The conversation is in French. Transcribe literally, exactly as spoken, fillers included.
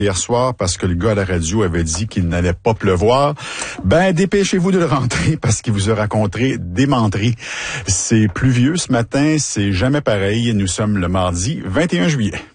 hier soir parce que le gars à la radio avait dit qu'il n'allait pas pleuvoir. Ben, dépêchez-vous de le rentrer parce qu'il vous a raconté des menteries. C'est pluvieux ce matin, c'est jamais pareil. Nous sommes le mardi vingt et un juillet.